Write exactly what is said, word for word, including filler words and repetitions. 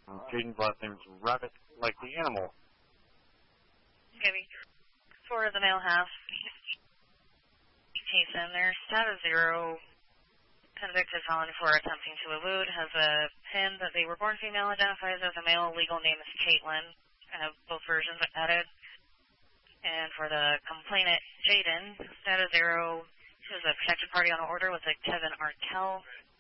Jaden's last name's Rabbit, like the animal. Okay, for the male half, Jason, their status zero, convicted felon for attempting to elude, has a pin that they were born female, identifies as a male, legal name is Caitlin. I have both versions added. And for the complainant, Jaden, status zero, she was a protected party on order with a Kevin Arkell.